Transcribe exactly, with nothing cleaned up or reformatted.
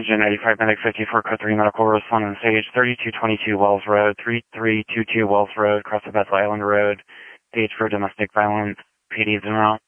Engine ninety-five Medic fifty-four Code three Medical respond on stage thirty-two twenty-two Wells Road, thirty-three twenty-two Wells Road, across the Bethel Island Road, stage for domestic violence, P D is en route.